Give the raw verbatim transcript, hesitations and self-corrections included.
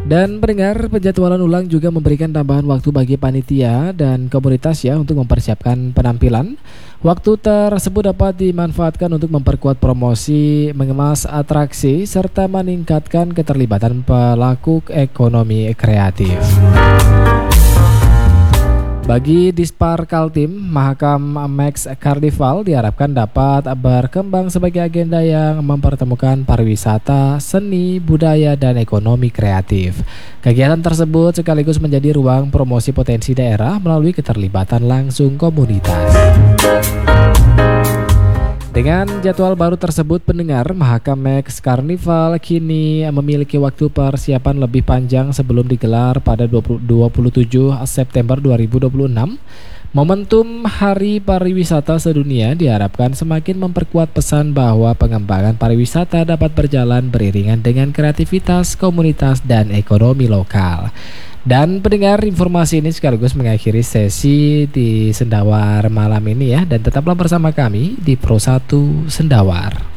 Dan pendengar, penjadwalan ulang juga memberikan tambahan waktu bagi panitia dan komunitas ya untuk mempersiapkan penampilan. Waktu tersebut dapat dimanfaatkan untuk memperkuat promosi, mengemas atraksi, serta meningkatkan keterlibatan pelaku ekonomi kreatif. Bagi Dispar Kaltim, Mahakam Max Carnival diharapkan dapat berkembang sebagai agenda yang mempertemukan pariwisata, seni, budaya, dan ekonomi kreatif. Kegiatan tersebut sekaligus menjadi ruang promosi potensi daerah melalui keterlibatan langsung komunitas. Dengan jadwal baru tersebut, pendengar, Mahakam Max Carnival kini memiliki waktu persiapan lebih panjang sebelum digelar pada dua puluh tujuh September dua ribu dua puluh enam. Momentum Hari Pariwisata Sedunia diharapkan semakin memperkuat pesan bahwa pengembangan pariwisata dapat berjalan beriringan dengan kreativitas komunitas dan ekonomi lokal. Dan pendengar, informasi ini sekaligus mengakhiri sesi di Sendawar malam ini ya. Dan tetaplah bersama kami di Pro satu Sendawar.